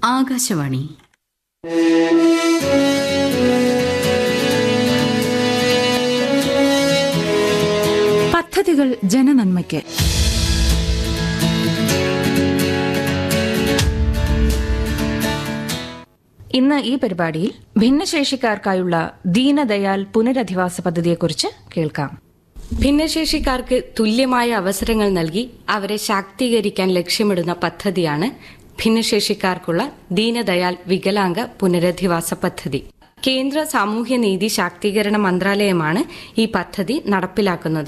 ആകാശവാണി. പദ്ധതികൾ ജനനന്മയ്ക്ക്. ഇന്ന് ഈ പരിപാടിയിൽ ഭിന്നശേഷിക്കാർക്കായുള്ള ദീനദയാൽ പുനരധിവാസ പദ്ധതിയെക്കുറിച്ച് കേൾക്കാം. ഭിന്നശേഷിക്കാർക്ക് തുല്യമായ അവസരങ്ങൾ നൽകി അവരെ ശാക്തീകരിക്കാൻ ലക്ഷ്യമിടുന്ന പദ്ധതിയാണ് ഭിന്നശേഷിക്കാർക്കുള്ള ദീനദയാൽ വികലാംഗ പുനരധിവാസ പദ്ധതി. കേന്ദ്ര സാമൂഹ്യനീതി ശാക്തീകരണ മന്ത്രാലയമാണ് ഈ പദ്ധതി നടപ്പിലാക്കുന്നത്.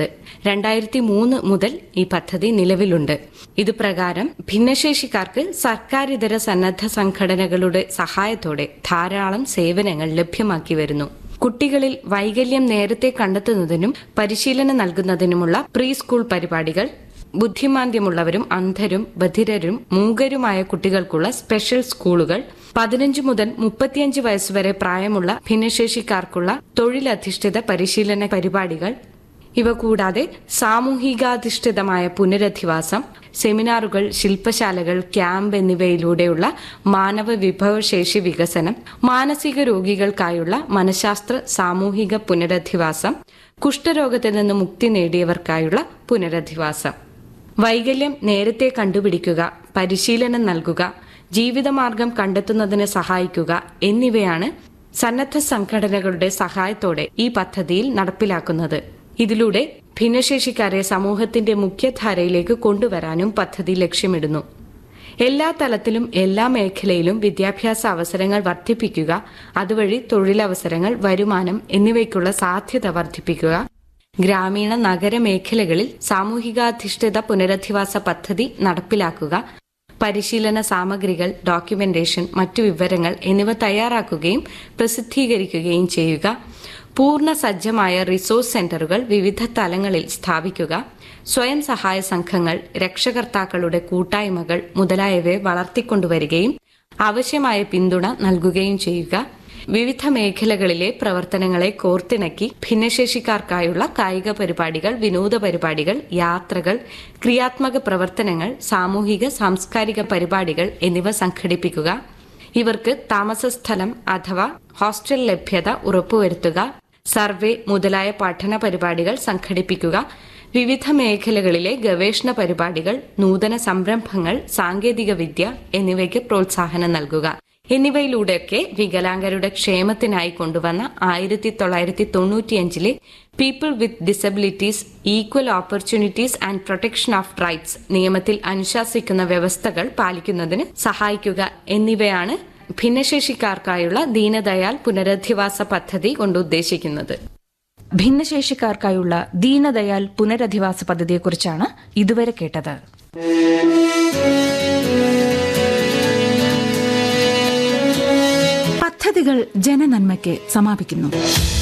2003 മുതൽ ഈ പദ്ധതി നിലവിലുണ്ട്. ഇതുപ്രകാരം ഭിന്നശേഷിക്കാർക്ക് സർക്കാരിതര സന്നദ്ധ സംഘടനകളുടെ സഹായത്തോടെ ധാരാളം സേവനങ്ങൾ ലഭ്യമാക്കി വരുന്നു. കുട്ടികളിൽ വൈകല്യം നേരത്തെ കണ്ടെത്തുന്നതിനും പരിശീലനം നൽകുന്നതിനുമുള്ള പ്രീ സ്കൂൾ പരിപാടികൾ, ബുദ്ധിമാന്ദ്യമുള്ളവരും അന്ധരും ബധിരരും മൂകരുമായ കുട്ടികൾക്കുള്ള സ്പെഷ്യൽ സ്കൂളുകൾ, 15 മുതൽ 35 വയസ്സുവരെ പ്രായമുള്ള ഭിന്നശേഷിക്കാർക്കുള്ള തൊഴിലധിഷ്ഠിത പരിശീലന പരിപാടികൾ, ഇവ കൂടാതെ സാമൂഹികാധിഷ്ഠിതമായ പുനരധിവാസം, സെമിനാറുകൾ, ശില്പശാലകൾ, ക്യാമ്പ് എന്നിവയിലൂടെയുള്ള മാനവ വിഭവശേഷി വികസനം, മാനസിക രോഗികൾക്കായുള്ള മനഃശാസ്ത്ര സാമൂഹിക പുനരധിവാസം, കുഷ്ഠരോഗത്തിൽ നിന്ന് മുക്തി നേടിയവർക്കായുള്ള പുനരധിവാസം. വൈകല്യം നേരത്തെ കണ്ടുപിടിക്കുക, പരിശീലനം നൽകുക, ജീവിതമാർഗം കണ്ടെത്തുന്നതിന് സഹായിക്കുക എന്നിവയാണ് സന്നദ്ധ സംഘടനകളുടെ സഹായത്തോടെ ഈ പദ്ധതിയിൽ നടപ്പിലാക്കുന്നത്. ഇതിലൂടെ ഭിന്നശേഷിക്കാരെ സമൂഹത്തിന്റെ മുഖ്യധാരയിലേക്ക് കൊണ്ടുവരാനും പദ്ധതി ലക്ഷ്യമിടുന്നു. എല്ലാ തലത്തിലും എല്ലാ മേഖലയിലും വിദ്യാഭ്യാസ അവസരങ്ങൾ വർദ്ധിപ്പിക്കുക, അതുവഴി തൊഴിലവസരങ്ങൾ, വരുമാനം എന്നിവയ്ക്കുള്ള സാധ്യത വർദ്ധിപ്പിക്കുക, ഗ്രാമീണ നഗര മേഖലകളിൽ സാമൂഹികാധിഷ്ഠിത പുനരധിവാസ പദ്ധതി നടപ്പിലാക്കുക, പരിശീലന സാമഗ്രികൾ, ഡോക്യുമെന്റേഷൻ, മറ്റു വിവരങ്ങൾ എന്നിവ തയ്യാറാക്കുകയും പ്രസിദ്ധീകരിക്കുകയും ചെയ്യുക, പൂർണ്ണ സജ്ജമായ റിസോഴ്സ് സെന്ററുകൾ വിവിധ തലങ്ങളിൽ സ്ഥാപിക്കുക, സ്വയം സഹായ സംഘങ്ങൾ, രക്ഷകർത്താക്കളുടെ കൂട്ടായ്മകൾ മുതലായവയെ വളർത്തിക്കൊണ്ടുവരികയും ആവശ്യമായ പിന്തുണ നൽകുകയും ചെയ്യുക, വിവിധ മേഖലകളിലെ പ്രവർത്തനങ്ങളെ കോർത്തിണക്കി ഭിന്നശേഷിക്കാർക്കായുള്ള കായിക പരിപാടികൾ, വിനോദ പരിപാടികൾ, യാത്രകൾ, ക്രിയാത്മക പ്രവർത്തനങ്ങൾ, സാമൂഹിക സാംസ്കാരിക പരിപാടികൾ എന്നിവ സംഘടിപ്പിക്കുക, ഇവർക്ക് താമസസ്ഥലം അഥവാ ഹോസ്റ്റൽ ലഭ്യത ഉറപ്പുവരുത്തുക, സർവേ മുതലായ പഠന പരിപാടികൾ സംഘടിപ്പിക്കുക, വിവിധ മേഖലകളിലെ ഗവേഷണ പരിപാടികൾ, നൂതന സംരംഭങ്ങൾ, സാങ്കേതിക വിദ്യ എന്നിവയ്ക്ക് പ്രോത്സാഹനം നൽകുക എന്നിവയിലൂടെയൊക്കെ വികലാംഗരുടെ ക്ഷേമത്തിനായി കൊണ്ടുവന്ന 1995 people with disabilities, equal opportunities and protection of rights നിയമത്തിൽ അനുശാസിക്കുന്ന വ്യവസ്ഥകൾ പാലിക്കുന്നതിന് സഹായിക്കുക എന്നിവയാണ് ഭിന്നശേഷിക്കാർക്കായുള്ള ദീനദയാൽ പുനരധിവാസ പദ്ധതി കൊണ്ട് ഉദ്ദേശിക്കുന്നത്. ഭിന്നശേഷിക്കാർക്കായുള്ള ദീനദയാൽ പുനരധിവാസ പദ്ധതിയെക്കുറിച്ചാണ് ഇതുവരെ കേട്ടത്. പദ്ധതികൾ ജനനന്മയ്ക്ക് സമാപിക്കുന്നു.